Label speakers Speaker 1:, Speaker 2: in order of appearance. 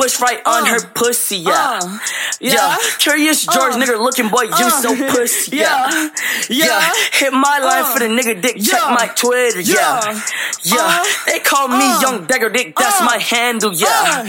Speaker 1: push right on her pussy, yeah. Curious George, nigga looking boy, you so pussy, yeah. Hit my line for the nigga dick, check my Twitter, yeah. They call me Young Dagger Dick, that's my handle, yeah.